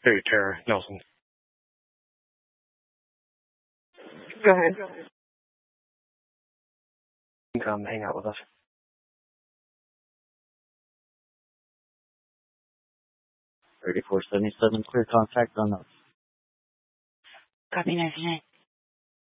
Hey, Tara, Nelson. Go ahead. Come hang out with us. 3477, clear contact on those. Copy 99.